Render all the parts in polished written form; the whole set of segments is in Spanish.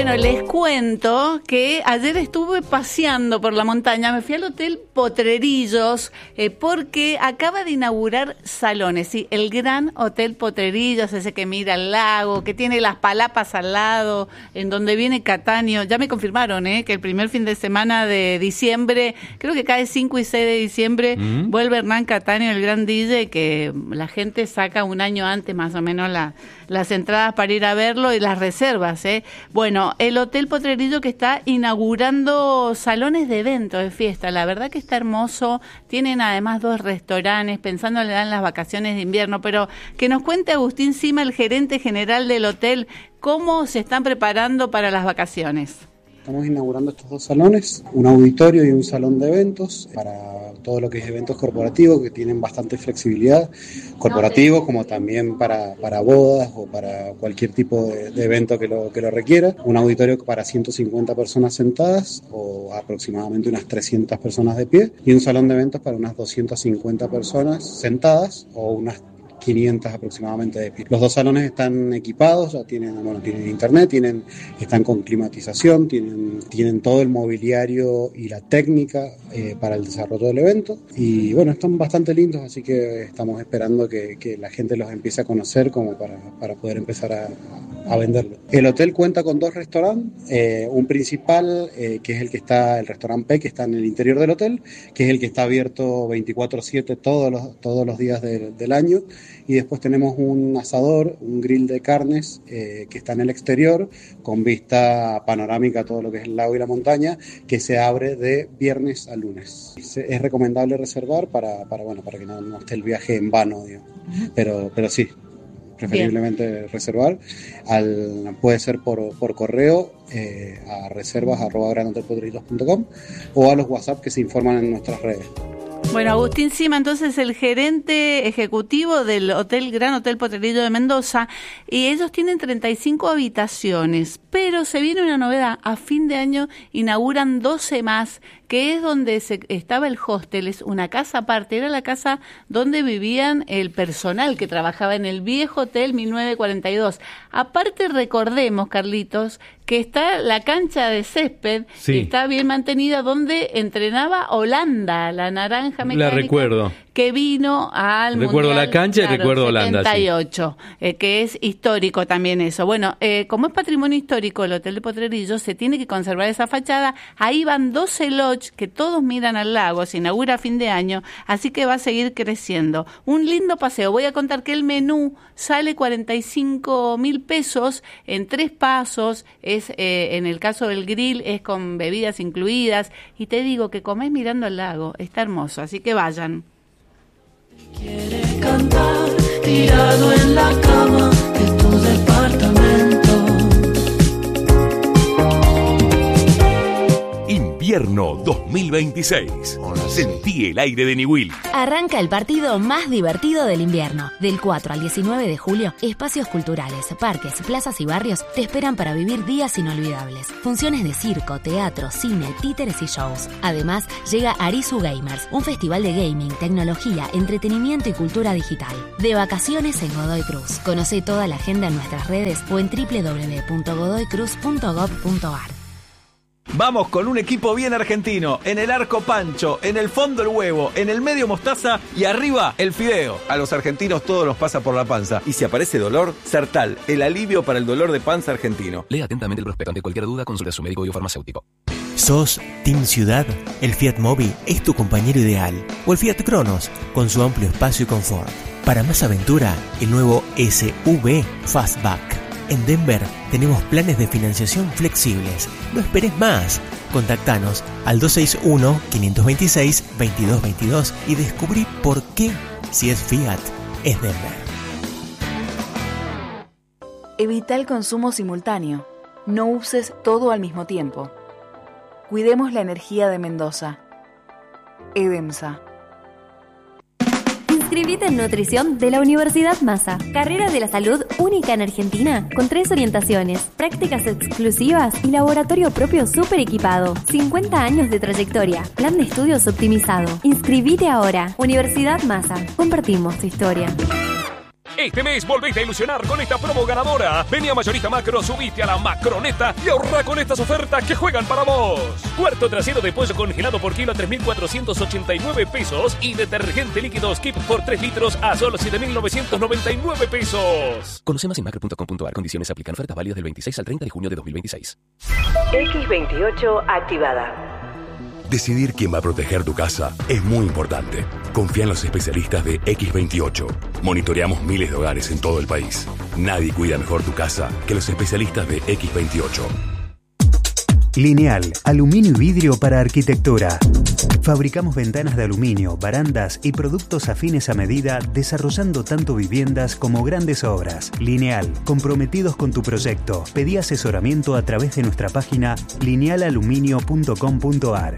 Bueno, les cuento que ayer estuve paseando por la montaña, me fui al Hotel Potrerillos porque acaba de inaugurar salones, sí, el Gran Hotel Potrerillos, ese que mira al lago, que tiene las palapas al lado, en donde viene Cataño. Ya me confirmaron que el primer fin de semana de diciembre, creo que cae 5 y 6 de diciembre, vuelve Hernán Cataño, el gran DJ, que la gente saca un año antes más o menos las entradas para ir a verlo y las reservas. Bueno, el Hotel Potrerillo que está inaugurando salones de eventos, de fiesta, la verdad que está hermoso, tienen además 2 restaurantes, pensando le dan las vacaciones de invierno, pero que nos cuente Agustín Sima, el gerente general del hotel, cómo se están preparando para las vacaciones. Estamos inaugurando estos 2 salones, un auditorio y un salón de eventos para todo lo que es eventos corporativos que tienen bastante flexibilidad, corporativos como también para bodas o para cualquier tipo de evento que lo requiera. Un auditorio para 150 personas sentadas o aproximadamente unas 300 personas de pie y un salón de eventos para unas 250 personas sentadas o unas 500 aproximadamente de pie. Los 2 salones están equipados, ya tienen internet, están con climatización, tienen todo el mobiliario y la técnica para el desarrollo del evento y bueno, están bastante lindos, así que estamos esperando que la gente los empiece a conocer como para poder empezar a venderlo. El hotel cuenta con 2 restaurantes, un principal que es el restaurante P, que está en el interior del hotel, que es el que está abierto 24/7 todos los días del año. Y después tenemos un asador, un grill de carnes que está en el exterior con vista panorámica a todo lo que es el lago y la montaña, que se abre de viernes a lunes. Es recomendable reservar para que no esté el viaje en vano, digamos. Pero sí, preferiblemente bien. Reservar. Puede ser por correo a reservas@granhotelpotrerillos.com o a los WhatsApp que se informan en nuestras redes. Bueno, Agustín Sima, entonces el gerente ejecutivo del Gran Hotel Potrerillo de Mendoza, y ellos tienen 35 habitaciones, pero se viene una novedad, a fin de año inauguran 12 más, que es donde estaba el hostel, es una casa aparte, era la casa donde vivían el personal que trabajaba en el viejo hotel 1942. Aparte recordemos, Carlitos, que está la cancha de césped, sí, está bien mantenida, donde entrenaba Holanda, la naranja mecánica. La recuerdo. Que vino al recuerdo Mundial, la cancha y recuerdo Holanda, 78, sí. Que es histórico también eso. Bueno, como es patrimonio histórico el Hotel de Potrerillo, se tiene que conservar esa fachada. Ahí van 12 lodge que todos miran al lago, se inaugura a fin de año, así que va a seguir creciendo. Un lindo paseo. Voy a contar que el menú sale 45.000 pesos en 3 pasos, es en el caso del grill es con bebidas incluidas, y te digo que comés mirando al lago, está hermoso, así que vayan. Quiere cantar tirado en la cama de tu departamento. Invierno 2026. Sentí el aire de Niwil. Arranca el partido más divertido del invierno. Del 4 al 19 de julio, espacios culturales, parques, plazas y barrios te esperan para vivir días inolvidables. Funciones de circo, teatro, cine, títeres y shows. Además, llega Arizu Gamers, un festival de gaming, tecnología, entretenimiento y cultura digital. De vacaciones en Godoy Cruz. Conoce toda la agenda en nuestras redes o en www.godoycruz.gov.ar. Vamos con un equipo bien argentino. En el arco pancho, en el fondo el huevo, en el medio mostaza y arriba el fideo. A los argentinos todo nos pasa por la panza. Y si aparece dolor, Sertal, el alivio para el dolor de panza argentino. Lea atentamente el prospecto. Ante cualquier duda, consulte a su médico y o farmacéutico. ¿Sos Team Ciudad? El Fiat Mobi es tu compañero ideal. O el Fiat Cronos, con su amplio espacio y confort. Para más aventura, el nuevo SUV Fastback. En Denver tenemos planes de financiación flexibles. No esperes más. Contactanos al 261-526-2222 y descubrí por qué, si es Fiat, es Denver. Evita el consumo simultáneo. No uses todo al mismo tiempo. Cuidemos la energía de Mendoza. EDEMSA. Inscribite en nutrición de la Universidad Massa. Carrera de la salud única en Argentina, con 3 orientaciones, prácticas exclusivas y laboratorio propio súper equipado. 50 años de trayectoria, plan de estudios optimizado. Inscribite ahora. Universidad Massa. Compartimos tu historia. Este mes volvete a ilusionar con esta promo ganadora. Vení a Mayorista Macro, subite a la Macroneta y ahorra con estas ofertas que juegan para vos. Cuarto trasero de pollo congelado por kilo a 3.489 pesos y detergente líquido Skip por 3 litros a solo 7.999 pesos. Conoce más en macro.com.ar. Condiciones aplican. Ofertas válidas del 26 al 30 de junio de 2026. X28 activada. Decidir quién va a proteger tu casa es muy importante. Confía en los especialistas de X28. Monitoreamos miles de hogares en todo el país. Nadie cuida mejor tu casa que los especialistas de X28. Lineal, aluminio y vidrio para arquitectura. Fabricamos ventanas de aluminio, barandas y productos afines a medida, desarrollando tanto viviendas como grandes obras. Lineal, comprometidos con tu proyecto. Pedí asesoramiento a través de nuestra página linealaluminio.com.ar.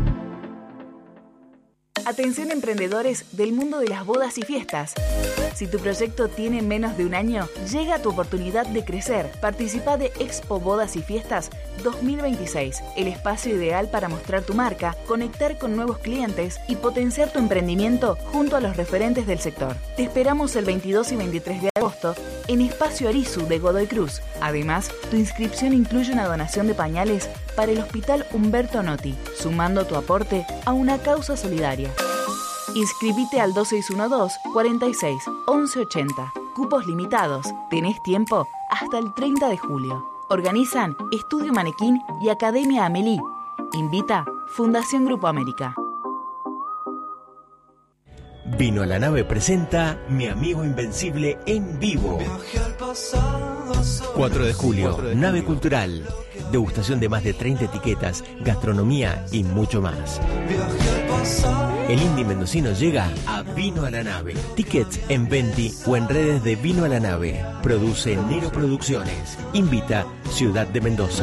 Atención emprendedores del mundo de las bodas y fiestas. Si tu proyecto tiene menos de un año, llega tu oportunidad de crecer. Participa de Expo Bodas y Fiestas 2026, el espacio ideal para mostrar tu marca, conectar con nuevos clientes y potenciar tu emprendimiento junto a los referentes del sector. Te esperamos el 22 y 23 de agosto en Espacio Arizu de Godoy Cruz. Además, tu inscripción incluye una donación de pañales para el Hospital Humberto Notti, sumando tu aporte a una causa solidaria. Inscribite al 2612-46-1180. Cupos limitados. Tenés tiempo hasta el 30 de julio. Organizan Estudio Manequín y Academia Amelie. Invita Fundación Grupo América. Vino a la Nave presenta Mi Amigo Invencible en vivo. 4 de julio, Nave Cultural. Degustación de más de 30 etiquetas, gastronomía y mucho más. El indie mendocino llega a Vino a la Nave. Tickets en Venti o en redes de Vino a la Nave. Produce Nero Producciones. Invita Ciudad de Mendoza.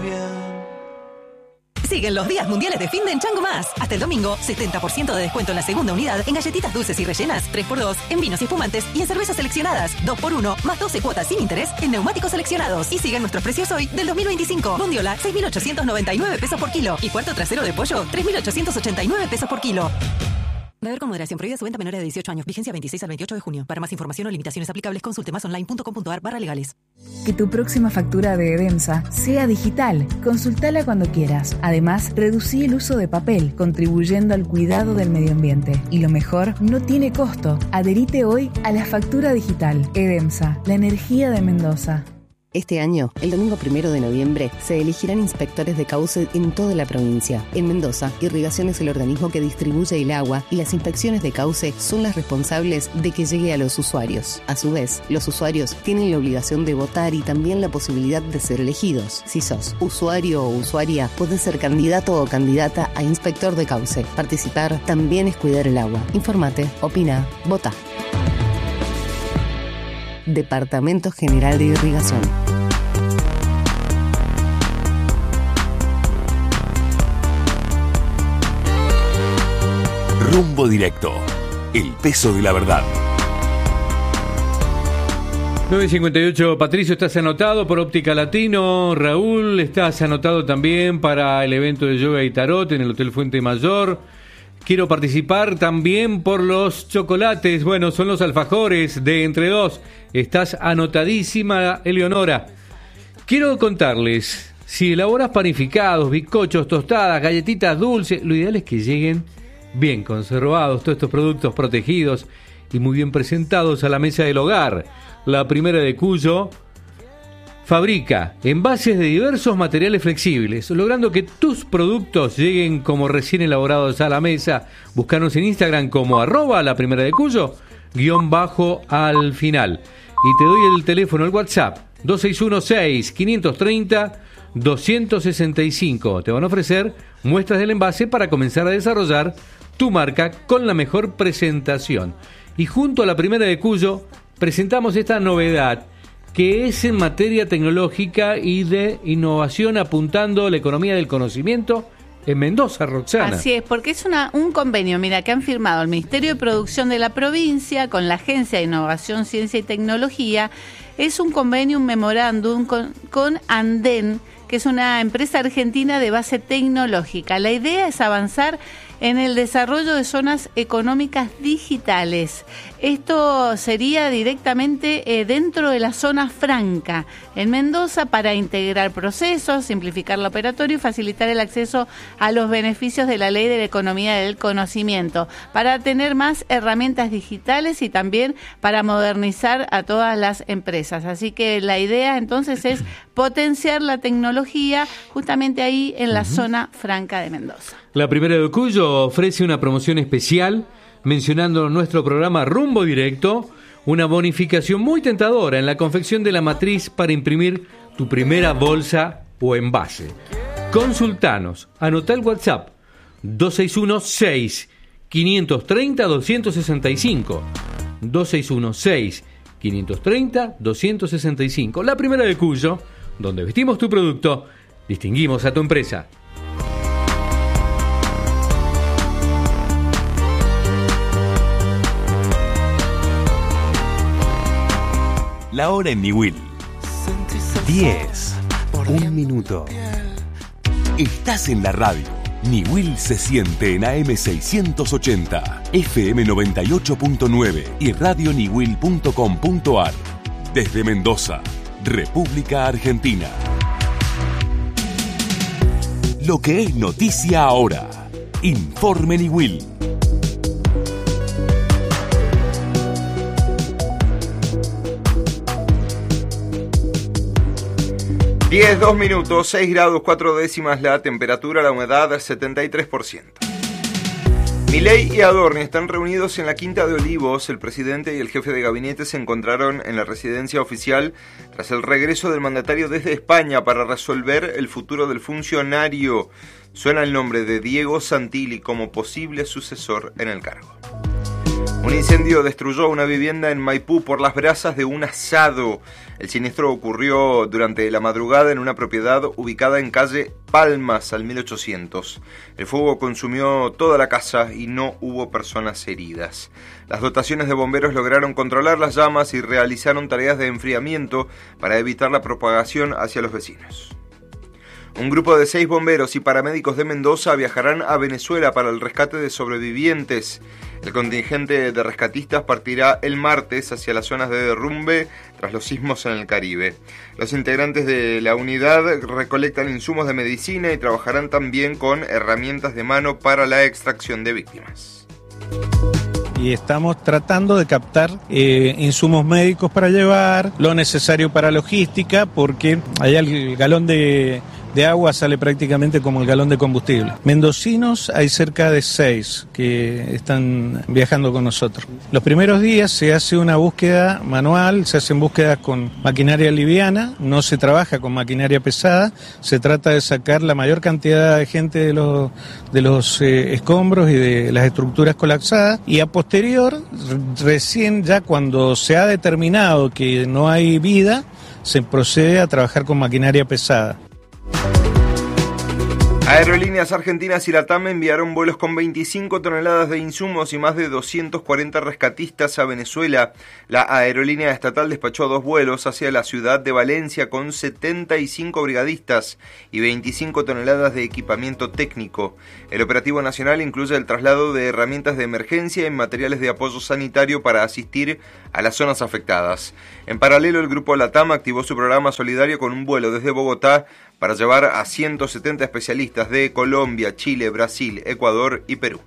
Siguen los días mundiales de fin de en Chango Más. Hasta el domingo, 70% de descuento en la segunda unidad en galletitas dulces y rellenas, 3x2 en vinos y espumantes y en cervezas seleccionadas, 2x1 más 12 cuotas sin interés en neumáticos seleccionados. Y siguen nuestros precios hoy del 2025. Bondiola, 6.899 pesos por kilo. Y cuarto trasero de pollo, 3.889 pesos por kilo. Beber con moderación. Prohibida su venta a menores de 18 años. Vigencia 26 al 28 de junio. Para más información o limitaciones aplicables, consulte masonline.com.ar/legales. Que tu próxima factura de EDEMSA sea digital. Consultala cuando quieras. Además, reducí el uso de papel, contribuyendo al cuidado del medio ambiente. Y lo mejor, no tiene costo. Adherite hoy a la factura digital. EDEMSA, la energía de Mendoza. Este año, el domingo 1 de noviembre, se elegirán inspectores de cauce en toda la provincia. En Mendoza, Irrigación es el organismo que distribuye el agua y las inspecciones de cauce son las responsables de que llegue a los usuarios. A su vez, los usuarios tienen la obligación de votar y también la posibilidad de ser elegidos. Si sos usuario o usuaria, podés ser candidato o candidata a inspector de cauce. Participar también es cuidar el agua. Informate, opina, vota. Departamento General de Irrigación. Rumbo Directo. El peso de la verdad. 9:58, Patricio, estás anotado por Óptica Latino. Raúl, estás anotado también para el evento de yoga y tarot en el Hotel Fuente Mayor. Quiero participar también por los chocolates. Bueno, son los alfajores de Entre Dos. Estás anotadísima, Eleonora. Quiero contarles, si elaboras panificados, bizcochos, tostadas, galletitas dulces, lo ideal es que lleguen bien conservados, todos estos productos protegidos y muy bien presentados a la mesa del hogar. La Primera de Cuyo fabrica envases de diversos materiales flexibles, logrando que tus productos lleguen como recién elaborados a la mesa. Búscanos en Instagram como @la Primera de Cuyo _al final. Y te doy el teléfono, el WhatsApp, 2616-530-265. Te van a ofrecer muestras del envase para comenzar a desarrollar tu marca con la mejor presentación. Y junto a la Primera de Cuyo presentamos esta novedad, que es en materia tecnológica y de innovación, apuntando a la economía del conocimiento en Mendoza, Roxana. Así es, porque es un convenio, mira, que han firmado el Ministerio de Producción de la provincia con la Agencia de Innovación, Ciencia y Tecnología. Es un convenio, un memorándum con Andén, que es una empresa argentina de base tecnológica. La idea es avanzar en el desarrollo de zonas económicas digitales. Esto sería directamente dentro de la zona franca en Mendoza para integrar procesos, simplificar lo operatorio y facilitar el acceso a los beneficios de la Ley de la Economía del Conocimiento, para tener más herramientas digitales y también para modernizar a todas las empresas. Así que la idea entonces es potenciar la tecnología justamente ahí en la zona franca de Mendoza. La Primera de Cuyo ofrece una promoción especial mencionando nuestro programa Rumbo Directo, una bonificación muy tentadora en la confección de la matriz para imprimir tu primera bolsa o envase. Consultanos, anotá el WhatsApp 261-6-530-265, 261-6-530-265. La Primera de Cuyo, donde vestimos tu producto, distinguimos a tu empresa. La hora en Niwil. 10. 1 minuto. Estás en la radio. Niwil se siente en AM 680, FM 98.9 y radioniwil.com.ar. Desde Mendoza, República Argentina. Lo que es noticia ahora. Informe Niwil. 10:02 minutos, 6 grados 4 décimas la temperatura, la humedad 73%. Milei y Adorni están reunidos en la Quinta de Olivos. El presidente y el jefe de gabinete se encontraron en la residencia oficial tras el regreso del mandatario desde España para resolver el futuro del funcionario. Suena el nombre de Diego Santilli como posible sucesor en el cargo. Un incendio destruyó una vivienda en Maipú por las brasas de un asado. El siniestro ocurrió durante la madrugada en una propiedad ubicada en calle Palmas, al 1800. El fuego consumió toda la casa y no hubo personas heridas. Las dotaciones de bomberos lograron controlar las llamas y realizaron tareas de enfriamiento para evitar la propagación hacia los vecinos. Un grupo de 6 bomberos y paramédicos de Mendoza viajarán a Venezuela para el rescate de sobrevivientes. El contingente de rescatistas partirá el martes hacia las zonas de derrumbe tras los sismos en el Caribe. Los integrantes de la unidad recolectan insumos de medicina y trabajarán también con herramientas de mano para la extracción de víctimas. Y estamos tratando de captar insumos médicos para llevar, lo necesario para logística, porque allá el galón de agua sale prácticamente como el galón de combustible. Mendocinos hay cerca de 6 que están viajando con nosotros. Los primeros días se hace una búsqueda manual, se hacen búsquedas con maquinaria liviana, no se trabaja con maquinaria pesada, se trata de sacar la mayor cantidad de gente de los escombros y de las estructuras colapsadas, y a posterior, recién ya cuando se ha determinado que no hay vida, se procede a trabajar con maquinaria pesada. Aerolíneas Argentinas y LATAM enviaron vuelos con 25 toneladas de insumos y más de 240 rescatistas a Venezuela. La aerolínea estatal despachó 2 vuelos hacia la ciudad de Valencia con 75 brigadistas y 25 toneladas de equipamiento técnico. El operativo nacional incluye el traslado de herramientas de emergencia y materiales de apoyo sanitario para asistir a las zonas afectadas. En paralelo, el grupo LATAM activó su programa solidario con un vuelo desde Bogotá para llevar a 170 especialistas de Colombia, Chile, Brasil, Ecuador y Perú.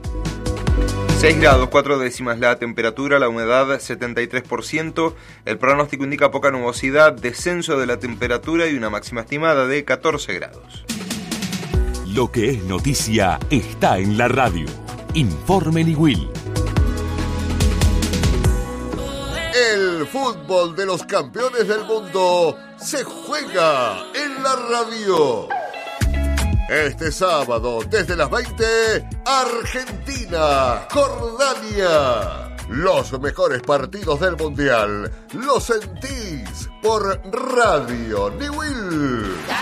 6 grados 4 décimas la temperatura, la humedad 73%, el pronóstico indica poca nubosidad, descenso de la temperatura y una máxima estimada de 14 grados. Lo que es noticia está en la radio. Informe Niwil. El fútbol de los campeones del mundo se juega en la radio. Este sábado, desde las 20, Argentina, Jordania. Los mejores partidos del mundial los sentís por Radio Niwil.